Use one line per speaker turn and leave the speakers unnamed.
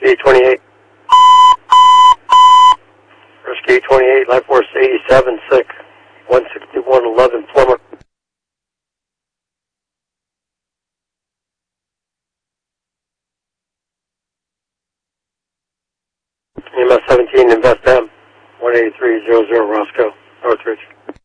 Rescue 28. Rescue 28, Life Force 87, sick. 16111 Plummer. EMS 17, Invest M. 18300 Roscoe, Northridge.